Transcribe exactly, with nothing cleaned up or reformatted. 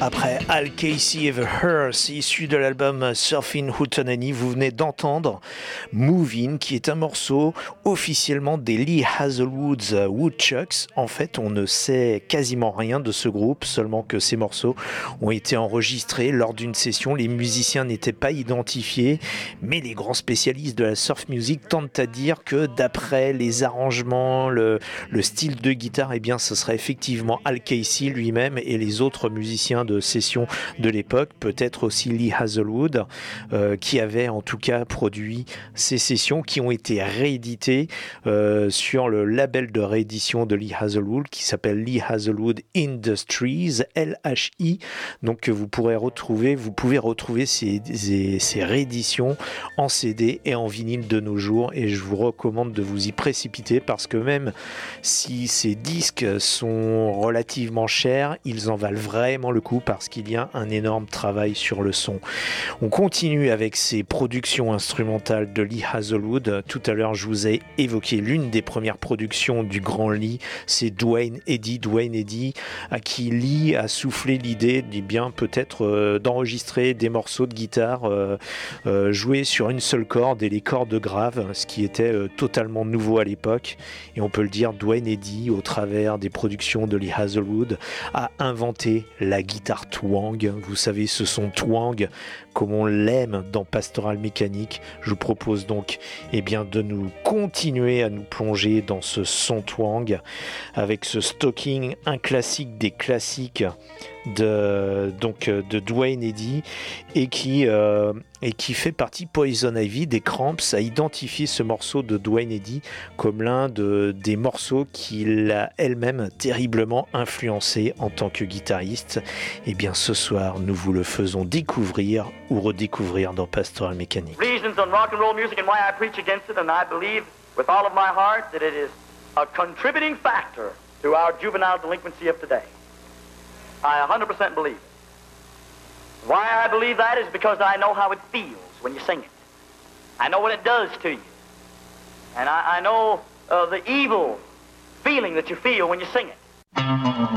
Après Al Casey Ever Hearse, issu de l'album Surfing Hootenanny, vous venez d'entendre Moving, qui est un morceau officiellement des Lee Hazlewood's Woodchucks. En fait, on ne sait quasiment rien de ce groupe, seulement que ces morceaux ont été enregistrés lors d'une session. Les musiciens n'étaient pas identifiés, mais les grands spécialistes de la surf music tentent à dire que d'après les arrangements, le, le style de guitare, eh bien, ce serait effectivement Al Casey lui-même et les autres musiciens de session de l'époque, peut-être aussi Lee Hazlewood, euh, qui avait en tout cas produit ces sessions qui ont été rééditées euh, sur le label de réédition de Lee Hazlewood qui s'appelle Lee Hazlewood Industries, L H I, donc que vous pourrez retrouver, vous pouvez retrouver ces, ces, ces rééditions en C D et en vinyle de nos jours, et je vous recommande de vous y précipiter parce que même si ces disques sont relativement chers, ils en valent vraiment le coup parce qu'il y a un énorme travail sur le son. On continue avec ces productions instrumentales de Lee Hazlewood. Tout à l'heure, je vous ai évoqué l'une des premières productions du grand Lee, c'est Duane Eddy. Duane Eddy, à qui Lee a soufflé l'idée, dit bien peut-être euh, d'enregistrer des morceaux de guitare euh, euh, joués sur une seule corde et les cordes graves, ce qui était euh, totalement nouveau à l'époque. Et on peut le dire, Duane Eddy, au travers des productions de Lee Hazlewood, a inventé la guitare twang. Vous savez, ce son twang comme on l'aime dans Pastoral Mécanique. Je vous propose donc eh bien, de nous continuer à nous plonger dans ce son twang avec ce Stocking, un classique des classiques de, donc, de Duane Eddy, et qui, euh, et qui fait partie, Poison Ivy des Cramps a identifié ce morceau de Duane Eddy comme l'un de, des morceaux qui l'a elle-même terriblement influencé en tant que guitariste. Et bien ce soir, nous vous le faisons découvrir ou redécouvrir dans Pastoral Mécanique. Reasons on rock and roll music and why I preach against it, and I believe with all of my heart that it is a contributing factor to our juvenile delinquency of today. I one hundred percent believe it. Why I believe that is because I know how it feels when you sing it. I know what it does to you. And I, I know uh, the evil feeling that you feel when you sing it.